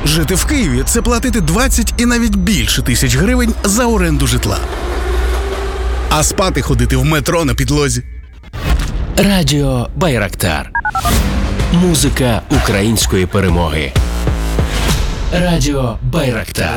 Жити в Києві – це платити 20 і навіть більше тисяч гривень за оренду житла. А спати ходити в метро на підлозі. Радіо Байрактар. Музика української перемоги. Радіо Байрактар.